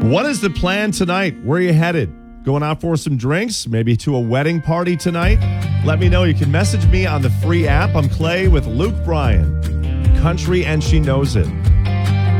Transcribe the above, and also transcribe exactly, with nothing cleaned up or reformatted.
What is the plan tonight? Where are you headed? Going out for some drinks? Maybe to a wedding party tonight? Let me know. You can message me on the free app. I'm Clay with Luke Bryan. Country and She Knows It.